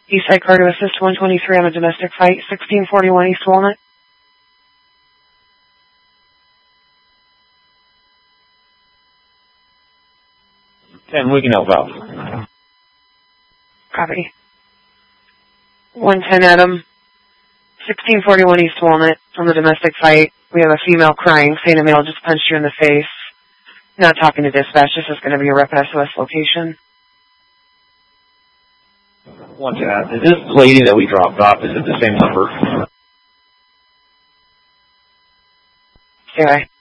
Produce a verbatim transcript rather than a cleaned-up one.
Eastside Car to Assist one twenty-three on a domestic fight, sixteen forty-one East Walnut. ten, we can help out. Copy. one ten Adam, sixteen forty-one East Walnut on the domestic fight. We have a female crying, saying a male just punched you in the face. Not talking to dispatch, this is going to be a rep S O S location. One ten, is this lady that we dropped off, is it the same number? Okay.